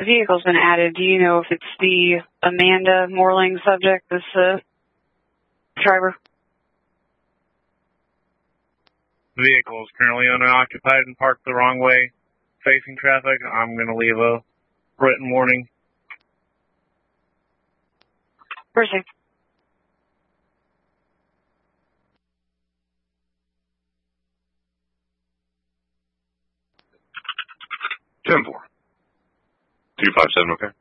The vehicle's been added. Do you know if it's the Amanda Morling subject, this driver? The vehicle is currently unoccupied and parked the wrong way, facing traffic. I'm going to leave a written warning. Proceed. Ten 4. 257, okay?